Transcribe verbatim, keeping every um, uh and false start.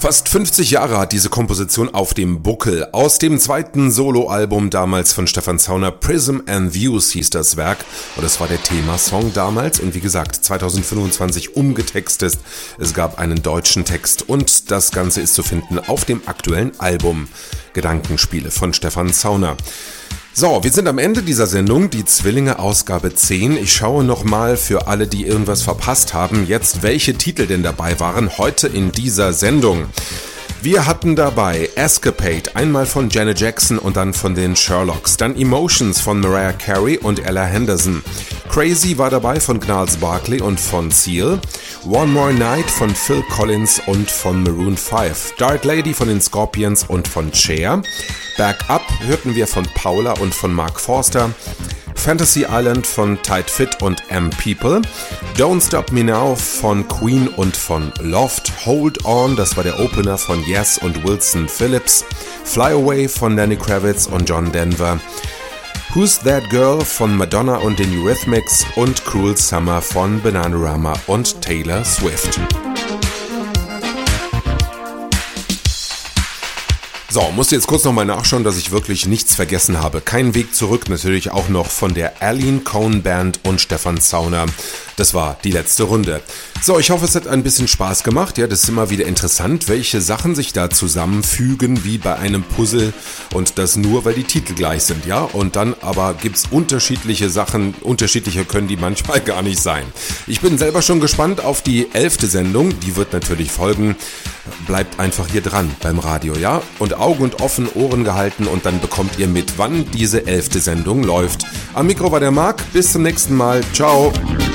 Fast fünfzig Jahre hat diese Komposition auf dem Buckel. Aus dem zweiten Soloalbum damals von Stefan Zauner, Prism and Views hieß das Werk. Und das war der Themasong damals. Und wie gesagt, zweitausendfünfundzwanzig umgetextet. Es gab einen deutschen Text. Und das Ganze ist zu finden auf dem aktuellen Album Gedankenspiele von Stefan Zauner. So, wir sind am Ende dieser Sendung, die Zwillinge Ausgabe zehn. Ich schaue nochmal für alle, die irgendwas verpasst haben, jetzt welche Titel denn dabei waren heute in dieser Sendung. Wir hatten dabei Escapade, einmal von Janet Jackson und dann von den Sherlocks. Dann Emotions von Mariah Carey und Ella Henderson. Crazy war dabei von Gnarls Barkley und von Seal. One More Night von Phil Collins und von Maroon fünf. Dark Lady von den Scorpions und von Cher. Back Up hörten wir von Paula und von Mark Forster. Fantasy Island von Tight Fit und M People. Don't Stop Me Now von Queen und von Loft. Hold On, das war der Opener von Yes und Wilson Phillips. Fly Away von Lenny Kravitz und John Denver. Who's That Girl von Madonna und den Eurythmics und Cruel Summer von Bananarama und Taylor Swift. So, musste jetzt kurz nochmal nachschauen, dass ich wirklich nichts vergessen habe. Kein Weg zurück, natürlich auch noch von der Aline Cohn Band und Stefan Zauner. Das war die letzte Runde. So, ich hoffe, es hat ein bisschen Spaß gemacht. Ja, das ist immer wieder interessant, welche Sachen sich da zusammenfügen, wie bei einem Puzzle. Und das nur, weil die Titel gleich sind, ja. Und dann aber gibt's unterschiedliche Sachen, unterschiedliche können die manchmal gar nicht sein. Ich bin selber schon gespannt auf die elfte Sendung. Die wird natürlich folgen. Bleibt einfach hier dran beim Radio, ja. Und Augen und offen, Ohren gehalten und dann bekommt ihr mit, wann diese elfte Sendung läuft. Am Mikro war der Marc. Bis zum nächsten Mal. Ciao.